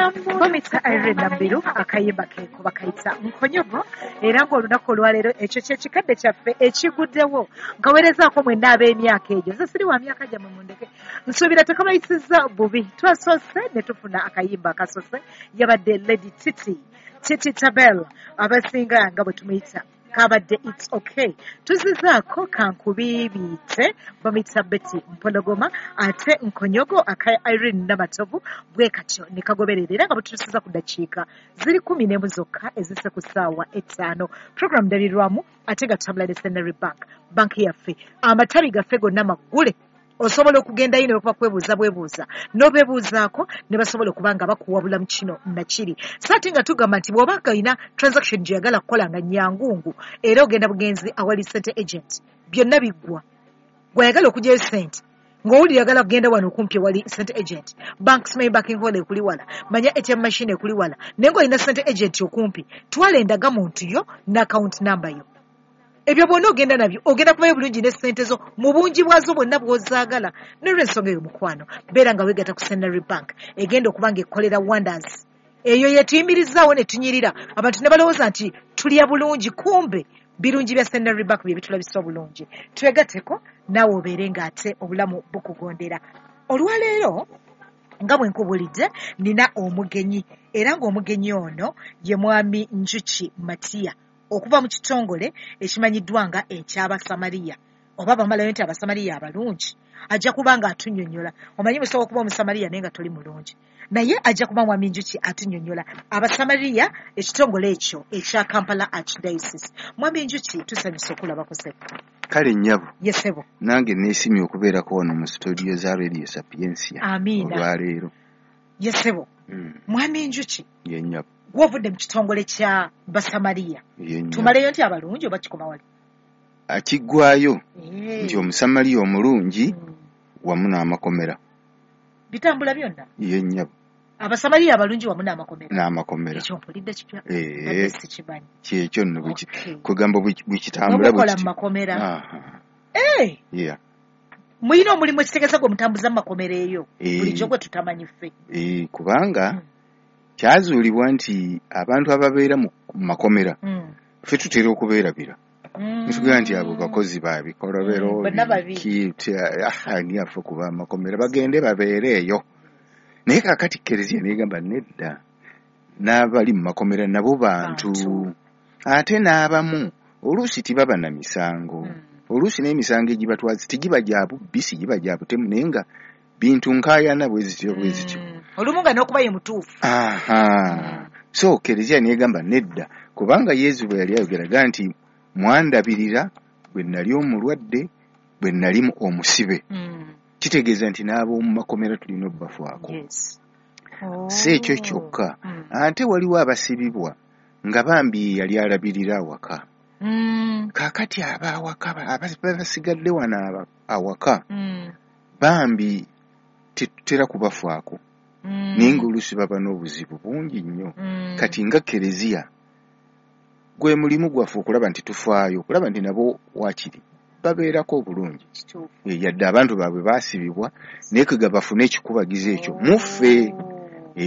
Bomitsa Irene Nambiru akayimba ke kuba kayitsa Nkonyogo era ng'olunaku olwaleero ekyo kyekikadde kyaffe ekiguddewo ngaweerezaako mwenna ab'emyaka egyo nze siri wa myaka gyammwe mundeke nsuubira tekabayisizza bubi twasoose ne tufuna akayimba akasose yabadde Lady Titi Tabel abasinga nga bwe tumuyita kabadde It's Okay tuzizaako kankubiibiite Bomitsa Betty Mpologoma ate Nkonyogo aka Irene Namatovu bwe katyo ne kagoberera nga butusiza ku ddakiika ziri 14 zokka ezise ku ssaawa 5 program ndabirwamu ate nga tutambula ne Centenary bank yaffe amatabi gaffe gonna maggule osobola okugendayo ne bakuba kwebuuza n'obeebuuzaako ne basobola okuba nga bakuwa bulamu kino nakiri saati nga tugamba nti bw'oba galina transaction gye yagala kukola nga nyangungu era ogenda bugenzi awali sente agent byonna biggwa gw'ayagala okugyayo sente ng'owulira yagala kugenda wano okumpi ewali sente agent banksmain banking hall ekuli wala manya ATM machine ekuli wala naye ng'olina sente agent okumpi twala endaga muntu yo n'account number yo ebyo bwonna ogenda nabyo ogenda kubayo bulungi ne ssente zo mu bungi bwazo bwonna bw'ozaagala n'olw'ensonga eyo mukwano beera nga weegata ku Centenary Bank egenda okuba nga ekolera wonders eyo yetuyimirizaawo ne tunyirira abantu ne balowooza nti tulya bulungi kumbe birungi bya Centenary Bank bye bitulabisa obulungi twegateko naawe obeere ng'ate obulamu bukugondera olwaleero nga bwe nkubulidde nina omugenyi era ng'omugenyi ono ye mwami Njuki Matiya okuva mu kitongole ekimanyiddwa nga eky'Abasamaliya oba bamalayo nti Abasamaliya abalungi ajja kuba nga atunnyonnyola omanyi musobola okuba Omusamaliya naye nga toli mulungi naye ajja kuba mwami Njuki atunnyonnyola Abasamaliya ekitongole ekyo ekya Kampala Archdiocese mwami Njuki tusanyusa okulabako ssebo kale nnyabo yesebo nange neesimye okubeerako wano mu studio za Radio Sapiensia amiina olwaleero yesebo mwami Njuki yennyabo gw'ovudde mu kitongole kya Basamaliya tumaleyo nti abalungi oba kikoma wali akiggwayo nti Omusamaliya omulungi wamu n'amakomera bitambula byonna yennyabo Abasamaliya abalungi wamu n'amakomera ekyo mpulidde kipya sikimanyi kyekyo nno kugamba bwekitambula bwekola mu makomera muyina omulimu ekitegeeza gwe mutambuza mu makomera eyo bulijjo gwe tutamanyi ffe kubanga kyazuulibwa nti abantu ababeera mu makomera ffe tutera okubeerabira nitugera nti abo bakozi babikolobero niafe kuba amakomera bagende babeere eyo naye kaakati Kereziya negamba nedda n'abali mu makomera nabo bantu ate n'abamu oluusi tibaba na misango oluusi n'emisango egibatwazi tigiba gya bubbi sigiba gya butemu naye nga bintu nkaayana bwe zityo olumu nga n'okuba ye mutuufu so Kereziya negamba nedda kubanga Yesu bwe yali ayogeraga nti mwandabirira bwe nali omulwadde bwe nali omusibe kitegeeza nti n'ab'omu makomera tulina obbafaako si ekyo kyokka ate waliwo abasibibwa nga bambi yali alabirira awaka kaakati abawaka abasigadde wano awaka bambi tetutera kubafaako naye ng'oluusi baba n'obuzibu bungi nnyo kati nga Kereziya gwe mulimu gwaffe okulaba nti tufaayo okulaba nti nabo wakiri babeerako obulungi yadde abantu baabwe baasibibwa naye kega bafune ekikubagiza ekyo muffe